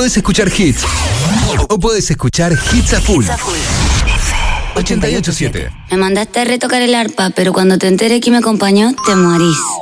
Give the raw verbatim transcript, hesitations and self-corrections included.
Podés escuchar hits o podés escuchar hits a full. ochenta y ocho siete. Me mandaste a retocar el arpa, pero cuando te enteré que me acompañó, te morís.